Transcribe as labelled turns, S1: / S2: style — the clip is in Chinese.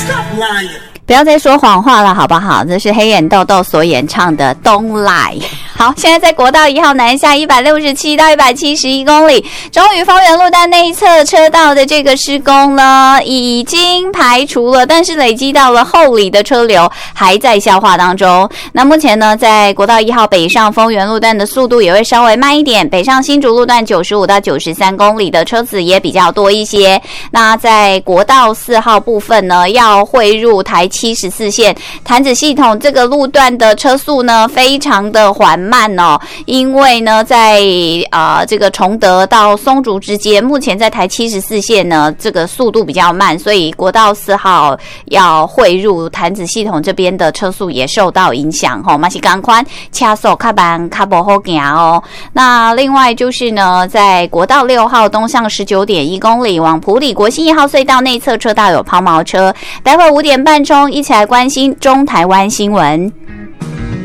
S1: 不要再说谎话了，好不好？这是黑眼豆豆所演唱的《Don't Lie》。好，现在在国道1号南下167到171公里，终于丰原路段内侧车道的这个施工呢，已经排除了，但是累积到了后里的车流还在消化当中。那目前呢，在国道1号北上丰原路段的速度也会稍微慢一点，北上新竹路段95到93公里的车子也比较多一些。那在国道4号部分呢，要汇入台74线潭子系统这个路段的车速呢，非常的缓慢哦，因为呢，在这个崇德到松竹之间，目前在台74线呢，这个速度比较慢，所以国道4号要汇入潭子系统这边的车速也受到影响吼，嘛是赶快车速较慢较不好行哦。那另外就是呢，在国道6号东向19.1公里往埔里国信1号隧道内侧车道有抛锚车，待会5点半钟一起来关心中台湾新闻。